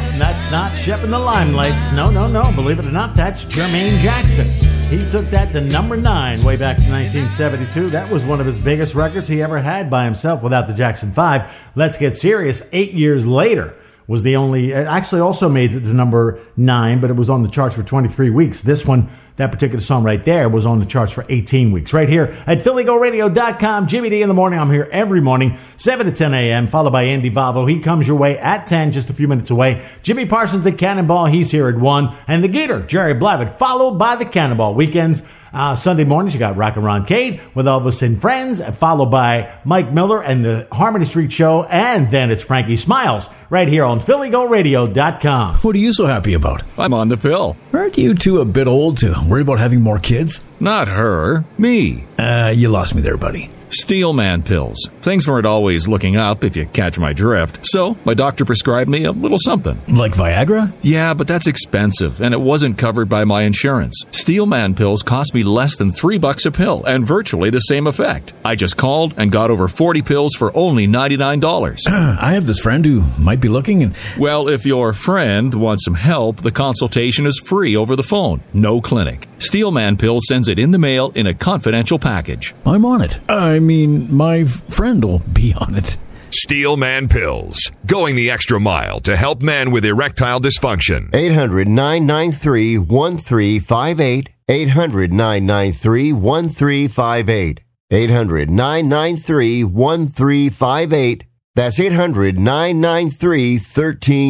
and that's not Shep and the Limelights. No. Believe it or not, that's Jermaine Jackson. He took that to number 9 way back in 1972. That was one of his biggest records he ever had by himself without the Jackson 5. Let's Get Serious, 8 years later, was the only... It actually also made it to number 9, but it was on the charts for 23 weeks. This one, that particular song right there, was on the charts for 18 weeks. Right here at PhillyGoRadio.com. Jimmy D in the morning. I'm here every morning, 7 to 10 a.m., followed by Andy Valvo. He comes your way at 10, just a few minutes away. Jimmy Parsons, the Cannonball, he's here at 1. And the Geeter, Jerry Blavitt, followed by the Cannonball. Weekends, Sunday mornings, you got Rockin' Roncade with Elvis and Friends, followed by Mike Miller and the Harmony Street Show. And then it's Frankie Smiles right here on PhillyGoRadio.com. What are you so happy about? I'm on the pill. Aren't you two a bit old to worry about having more kids? Not her, me. You lost me there, buddy. Steelman pills. Things weren't always looking up, if you catch my drift. So, my doctor prescribed me a little something. Like Viagra? Yeah, but that's expensive, and it wasn't covered by my insurance. Steelman pills cost me less than $3 a pill, and virtually the same effect. I just called and got over 40 pills for only $99. I have this friend who might be looking and... Well, if your friend wants some help, the consultation is free over the phone. No clinic. Steelman Pills sends it in the mail in a confidential package. I'm on it. I mean, my friend will be on it. Steelman Pills, going the extra mile to help men with erectile dysfunction. 800-993-1358. 800-993-1358. 800-993-1358. That's 800-993-1358.